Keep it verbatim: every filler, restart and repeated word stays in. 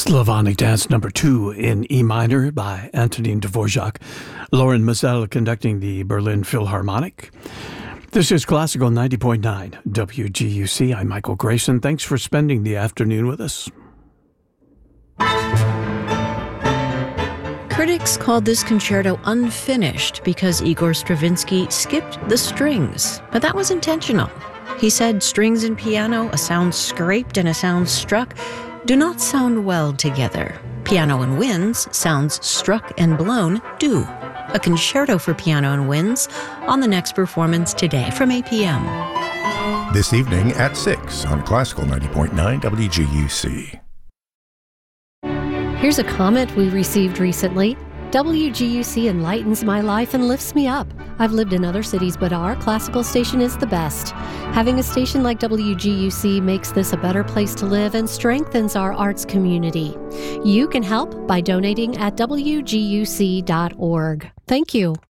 Slavonic Dance number two in E minor by Antonin Dvorak. Lauren Mazel conducting the Berlin Philharmonic. This is Classical ninety point nine W G U C. I'm Michael Grayson. Thanks for spending the afternoon with us. Critics called this concerto unfinished because Igor Stravinsky skipped the strings, but that was intentional. He said strings and piano, a sound scraped and a sound struck, do not sound well together. Piano and winds, sounds struck and blown, do. A concerto for piano and winds on the next performance today from eight p.m. This evening at six on Classical ninety point nine W G U C. Here's a comment we received recently. W G U C enlightens my life and lifts me up. I've lived in other cities, but our classical station is the best. Having a station like W G U C makes this a better place to live and strengthens our arts community. You can help by donating at W G U C dot org. Thank you.